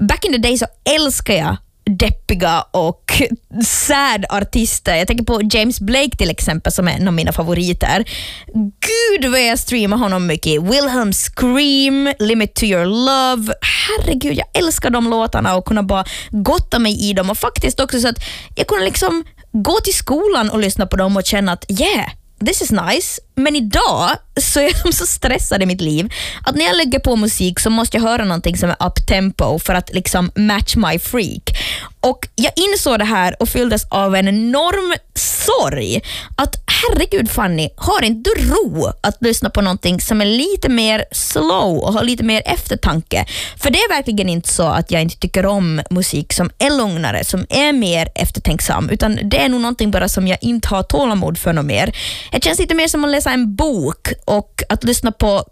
back in the day så älskar jag deppiga och sad artister. Jag tänker på James Blake till exempel, som är en av mina favoriter. Gud vad jag streamar honom mycket. Wilhelm Scream, Limit to your love. Herregud, jag älskar de låtarna och kunna bara gotta mig i dem. Och faktiskt också så att jag kunde liksom gå till skolan och lyssna på dem och känna att this is nice. Men idag så är jag så stressad i mitt liv att när jag lägger på musik så måste jag höra någonting som är up-tempo för att liksom match my freak. Och jag insåg det här och fylldes av en enorm sorg att herregud Fanny, har inte du ro att lyssna på någonting som är lite mer slow och har lite mer eftertanke? För det är verkligen inte så att jag inte tycker om musik som är lugnare, som är mer eftertänksam, utan det är nog någonting bara som jag inte har tålamod för något mer. Det känns lite mer som att läsa en bok och att lyssna på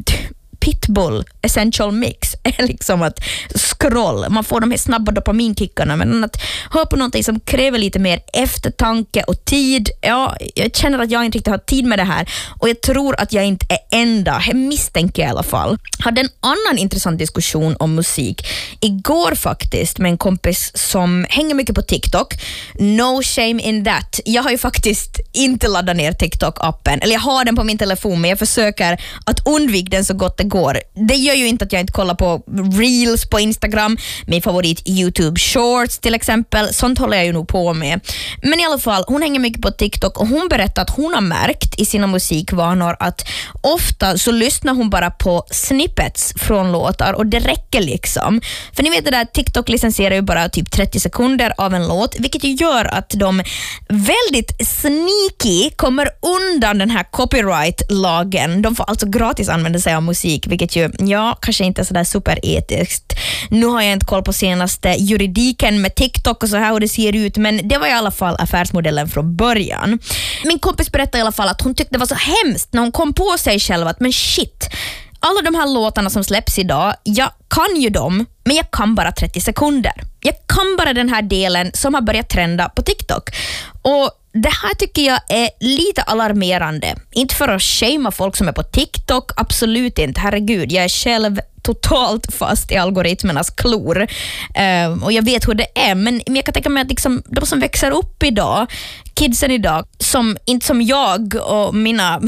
Pitbull Essential Mix är liksom att scroll. Man får de här snabba dopaminkickarna, men att höra på någonting som kräver lite mer eftertanke och tid. Ja, jag känner att jag inte riktigt har tid med det här och jag tror att jag inte är enda. Jag misstänker i alla fall. Jag hade en annan intressant diskussion om musik igår faktiskt med en kompis som hänger mycket på TikTok. No shame in that. Jag har ju faktiskt inte laddat ner TikTok-appen. Eller jag har den på min telefon, men jag försöker att undvika den så gott det går. Det gör ju inte att jag inte kollar på Reels på Instagram, min favorit YouTube Shorts till exempel. Sånt håller jag ju nog på med. Men i alla fall, hon hänger mycket på TikTok och hon berättar att hon har märkt i sina musikvanor att ofta så lyssnar hon bara på snippets från låtar och det räcker liksom. För ni vet det där, TikTok licensierar ju bara typ 30 sekunder av en låt, vilket ju gör att de väldigt sneaky kommer undan den här copyright-lagen. De får alltså gratis använda sig av musik, vilket ju, kanske inte är sådär superetiskt. Nu har jag inte koll på senaste juridiken med TikTok och så här hur det ser ut, men det var i alla fall affärsmodellen från början. Min kompis berättade i alla fall att hon tyckte det var så hemskt när hon kom på sig själv att men shit, alla de här låtarna som släpps idag, jag kan ju dem, men jag kan bara 30 sekunder. Jag kan bara den här delen som har börjat trenda på TikTok. Och det här tycker jag är lite alarmerande. Inte för att shamea folk som är på TikTok, absolut inte. Herregud, jag är själv totalt fast i algoritmernas klor. Och jag vet hur det är, men jag kan tänka mig att liksom, de som växer upp idag, kidsen idag, som inte som jag och mina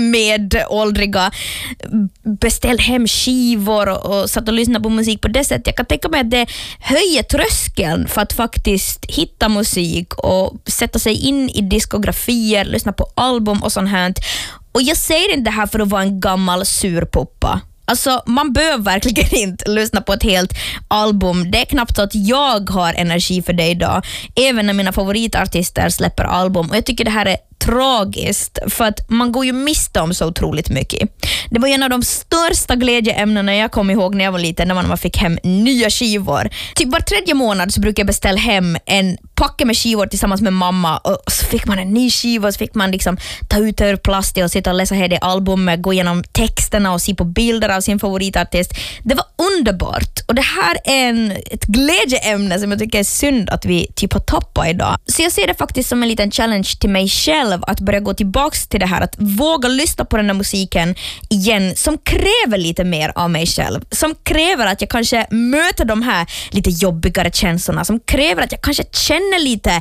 medåldriga beställde hem skivor och satt och lyssnade på musik på det sättet. Jag kan tänka mig att det höjer tröskeln för att faktiskt hitta musik och sätta sig in i diskografier, lyssna på album och sånt här. Och jag säger inte det här för att vara en gammal surpoppa. Alltså, man behöver verkligen inte lyssna på ett helt album. Det är knappt så att jag har energi för det idag. Även när mina favoritartister släpper album. Och jag tycker det här är tragiskt, för att man går ju miste om så otroligt mycket. Det var en av de största glädjeämnena jag kom ihåg när jag var liten, när man fick hem nya skivor. Typ var 3:e månad så brukar jag beställa hem en packe med skivor tillsammans med mamma, och så fick man en ny skiva, så fick man liksom ta ut ur plast och sitta och läsa hela albumet, gå igenom texterna och se på bilder av sin favoritartist. Det var underbart, och det här är ett glädjeämne som jag tycker är synd att vi typ har tappat idag. Så jag ser det faktiskt som en liten challenge till mig själv att börja gå tillbaks till det här, att våga lyssna på den här musiken igen, som kräver lite mer av mig själv, som kräver att jag kanske möter de här lite jobbigare känslorna, som kräver att jag kanske känner lite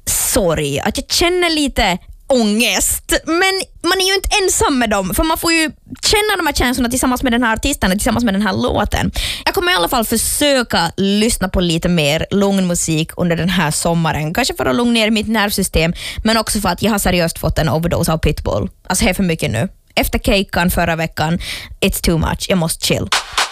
sorg, att jag känner lite ångest, men man är ju inte ensam med dem, för man får ju känna de här känslorna tillsammans med den här artisten, tillsammans med den här låten. Jag kommer i alla fall försöka lyssna på lite mer lugn musik under den här sommaren, kanske för att lugna ner mitt nervsystem, men också för att jag har seriöst fått en overdose av Pitbull. Alltså det är för mycket nu. Efter cakean förra veckan, it's too much, jag måste chill.